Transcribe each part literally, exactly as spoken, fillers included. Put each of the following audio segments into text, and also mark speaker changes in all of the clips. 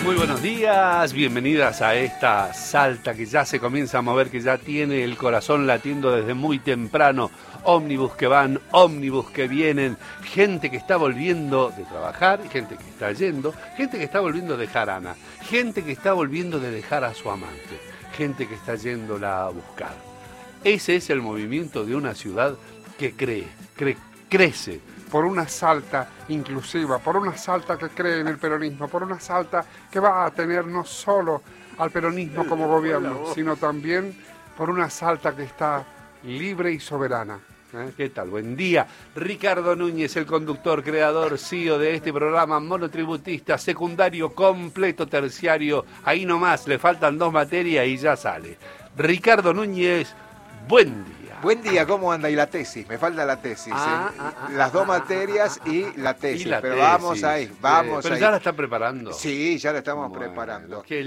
Speaker 1: Muy buenos días, bienvenidas a esta Salta que ya se comienza a mover, que ya tiene el corazón latiendo desde muy temprano. Ómnibus que van, ómnibus que vienen, gente que está volviendo de trabajar, gente que está yendo, gente que está volviendo de Jarana, gente que está volviendo de dejar a su amante, gente que está yéndola a buscar. Ese es el movimiento de una ciudad que cree, cree crece.
Speaker 2: Por una Salta inclusiva, por una Salta que cree en el peronismo, por una Salta que va a tener no solo al peronismo como gobierno, sino también por una Salta que está libre y soberana.
Speaker 1: ¿Eh? ¿Qué tal? Buen día. Ricardo Núñez, el conductor, creador, C E O de este programa, monotributista, secundario, completo, terciario. Ahí nomás, le faltan dos materias y ya sale. Ricardo Núñez, buen día.
Speaker 3: Buen día, ¿cómo anda? Y la tesis, me falta la tesis,
Speaker 1: Ah,
Speaker 3: ¿eh?
Speaker 1: ah, ah,
Speaker 3: las dos
Speaker 1: ah,
Speaker 3: materias
Speaker 1: ah, ah,
Speaker 3: y la tesis,
Speaker 1: y la
Speaker 3: pero
Speaker 1: tesis.
Speaker 3: vamos ahí, vamos
Speaker 1: eh, Pero
Speaker 3: ahí.
Speaker 1: ya la está preparando.
Speaker 3: Sí, ya la estamos
Speaker 1: Bueno,
Speaker 3: preparando.
Speaker 1: ¡Qué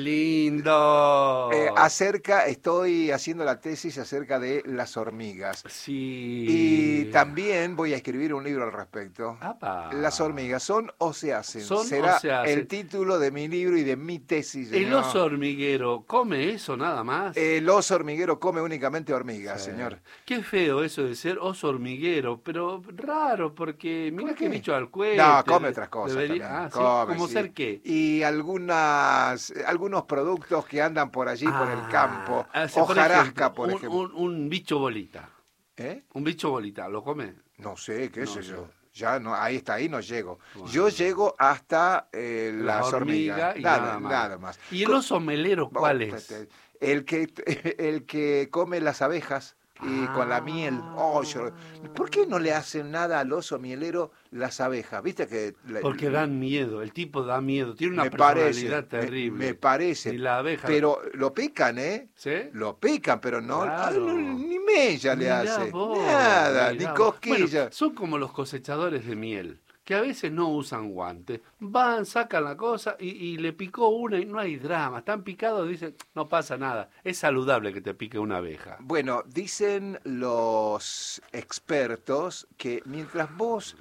Speaker 1: lindo!
Speaker 3: Eh, acerca, estoy haciendo la tesis acerca de las hormigas.
Speaker 1: Sí.
Speaker 3: Y también voy a escribir un libro al respecto.
Speaker 1: ¡Apa!
Speaker 3: Las hormigas, ¿son o se hacen?
Speaker 1: ¿Son
Speaker 3: Será
Speaker 1: o se hacen?
Speaker 3: el título de mi libro y de mi tesis.
Speaker 1: ¿El
Speaker 3: señor.
Speaker 1: oso hormiguero come eso nada más?
Speaker 3: El oso hormiguero come únicamente hormigas,
Speaker 1: Sí.
Speaker 3: señor.
Speaker 1: Qué feo eso de ser oso hormiguero, pero raro, porque mira
Speaker 3: ¿Por
Speaker 1: qué
Speaker 3: qué?
Speaker 1: bicho al cuete.
Speaker 3: No, come otras cosas
Speaker 1: Debería-
Speaker 3: también.
Speaker 1: Ah, ¿sí?
Speaker 3: Come,
Speaker 1: ¿Cómo
Speaker 3: sí.
Speaker 1: ser qué?
Speaker 3: Y algunas, algunos productos que andan por allí, por el
Speaker 1: Ah,
Speaker 3: campo.
Speaker 1: ah, sí, por
Speaker 3: Hojarasca,
Speaker 1: ejemplo,
Speaker 3: por
Speaker 1: un,
Speaker 3: ejemplo.
Speaker 1: Un, un bicho bolita.
Speaker 3: ¿Eh?
Speaker 1: Un bicho bolita, ¿lo come?
Speaker 3: No sé, qué
Speaker 1: No,
Speaker 3: sé
Speaker 1: yo.
Speaker 3: yo. Ya no, ahí está, ahí no llego.
Speaker 1: Bueno.
Speaker 3: Yo llego hasta eh,
Speaker 1: La
Speaker 3: las
Speaker 1: hormiga
Speaker 3: hormigas.
Speaker 1: y
Speaker 3: nada,
Speaker 1: nada más.
Speaker 3: nada más.
Speaker 1: ¿Y el
Speaker 3: Co-
Speaker 1: oso melero cuál
Speaker 3: Oh,
Speaker 1: es?
Speaker 3: te- te- El que, el que come las abejas y con la miel. Oh, yo- ¿Por qué no le hacen nada al oso mielero las abejas? ¿Viste que le-
Speaker 1: Porque dan miedo, el tipo da miedo, tiene una
Speaker 3: me
Speaker 1: personalidad
Speaker 3: parece, me-
Speaker 1: terrible.
Speaker 3: Me, parece.
Speaker 1: Y la abeja...
Speaker 3: Pero lo pican, ¿eh?
Speaker 1: ¿Sí?
Speaker 3: Lo pican, pero no,
Speaker 1: Claro.
Speaker 3: ah, no, ni mella le
Speaker 1: Mirá
Speaker 3: hace.
Speaker 1: vos,
Speaker 3: Nada,
Speaker 1: mirá
Speaker 3: ni
Speaker 1: vos.
Speaker 3: cosquilla.
Speaker 1: Bueno, son como los cosechadores de miel, que a veces no usan guantes. Van, sacan la cosa y, y le picó una y no hay drama. Están picados, dicen, no pasa nada. Es saludable que te pique una abeja.
Speaker 3: Bueno, dicen los expertos que mientras vos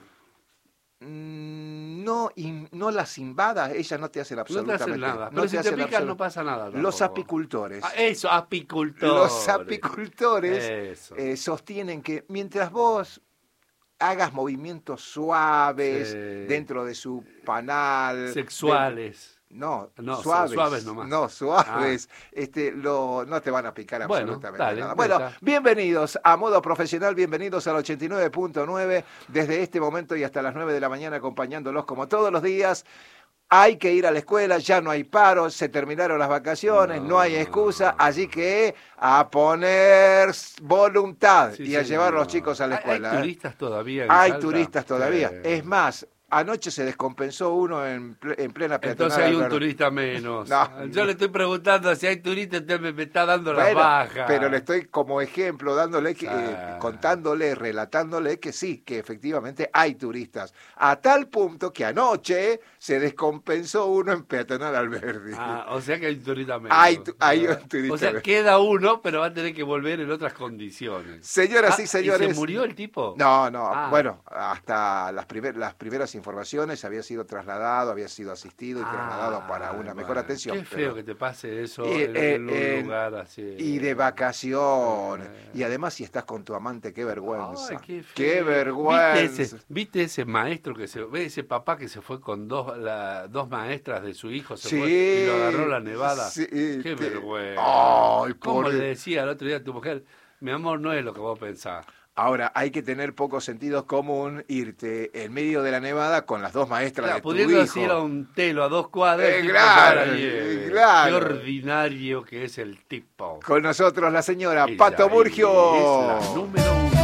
Speaker 3: mm, no, in- no las invadas, ellas no te hacen
Speaker 1: No te
Speaker 3: absolutamente
Speaker 1: hacen nada.
Speaker 3: no
Speaker 1: Pero si te
Speaker 3: hacen
Speaker 1: pican
Speaker 3: absolut-
Speaker 1: no pasa nada.
Speaker 3: Los
Speaker 1: tampoco.
Speaker 3: apicultores.
Speaker 1: Ah, eso, apicultores.
Speaker 3: Los apicultores
Speaker 1: Eso.
Speaker 3: eh, sostienen que mientras vos hagas movimientos suaves
Speaker 1: Sí.
Speaker 3: dentro de su panal,
Speaker 1: Sexuales.
Speaker 3: de- no,
Speaker 1: No,
Speaker 3: suaves,
Speaker 1: suaves nomás.
Speaker 3: no suaves, este, lo, no te van a picar
Speaker 1: Bueno,
Speaker 3: absolutamente
Speaker 1: dale,
Speaker 3: nada.
Speaker 1: pues
Speaker 3: Bueno,
Speaker 1: está.
Speaker 3: bienvenidos a Modo Profesional, bienvenidos al ochenta y nueve punto nueve, desde este momento y hasta las nueve de la mañana acompañándolos como todos los días. Hay que ir a la escuela, ya no hay paro, se terminaron las vacaciones, no,
Speaker 1: No.
Speaker 3: hay excusa, así que a poner voluntad
Speaker 1: Sí,
Speaker 3: y a
Speaker 1: señor.
Speaker 3: llevar a los chicos a la
Speaker 1: ¿Hay-
Speaker 3: escuela.
Speaker 1: ¿Hay
Speaker 3: ¿eh?
Speaker 1: turistas todavía en
Speaker 3: Hay
Speaker 1: Salta?
Speaker 3: turistas todavía.
Speaker 1: Sí.
Speaker 3: Es más, anoche se descompensó uno en, ple- en plena peatonal.
Speaker 1: Entonces hay un
Speaker 3: Alberto.
Speaker 1: turista menos.
Speaker 3: No.
Speaker 1: Yo le estoy preguntando si hay turistas, usted me, me está dando la
Speaker 3: Bueno,
Speaker 1: baja.
Speaker 3: pero le estoy como ejemplo dándole, que, eh,
Speaker 1: Ah.
Speaker 3: contándole, relatándole que sí, que efectivamente hay turistas. A tal punto que anoche se descompensó uno en peatonal Alberdi.
Speaker 1: Ah, o sea que hay un turista menos.
Speaker 3: Hay tu- hay un turista
Speaker 1: O sea,
Speaker 3: menos.
Speaker 1: queda uno, pero va a tener que volver en otras condiciones.
Speaker 3: Señoras
Speaker 1: Ah,
Speaker 3: y señores.
Speaker 1: ¿y se murió el tipo?
Speaker 3: No, no,
Speaker 1: Ah.
Speaker 3: bueno, hasta las, primer- las primeras informaciones había sido trasladado, había sido asistido y trasladado para una mejor
Speaker 1: bueno,
Speaker 3: atención.
Speaker 1: Qué feo
Speaker 3: pero-
Speaker 1: que te pase eso
Speaker 3: Eh,
Speaker 1: en,
Speaker 3: eh,
Speaker 1: en un
Speaker 3: eh,
Speaker 1: lugar así.
Speaker 3: Y de vacaciones.
Speaker 1: Eh.
Speaker 3: Y además si estás con tu amante, qué vergüenza.
Speaker 1: Ay, qué,
Speaker 3: qué
Speaker 1: feo.
Speaker 3: vergüenza.
Speaker 1: ¿Viste ese, viste ese maestro que se ve, ese papá que se fue con dos, la- dos maestras de su hijo, se
Speaker 3: Sí,
Speaker 1: fue y lo agarró la nevada?
Speaker 3: sí,
Speaker 1: Qué
Speaker 3: te-
Speaker 1: vergüenza.
Speaker 3: Ay,
Speaker 1: ¿Cómo
Speaker 3: pobre-
Speaker 1: le decía el otro día a tu mujer? Mi amor, no es lo que vos pensás.
Speaker 3: Ahora, hay que tener poco sentido común irte en medio de la nevada con las dos maestras
Speaker 1: Claro,
Speaker 3: de tu
Speaker 1: pudiendo
Speaker 3: hijo.
Speaker 1: decir a un telo a dos cuadras,
Speaker 3: Eh,
Speaker 1: el tipo
Speaker 3: claro,
Speaker 1: para nieve.
Speaker 3: claro.
Speaker 1: Qué ordinario que es el tipo.
Speaker 3: Con nosotros la señora
Speaker 1: Ella
Speaker 3: Pato Burgio.
Speaker 1: es la número uno.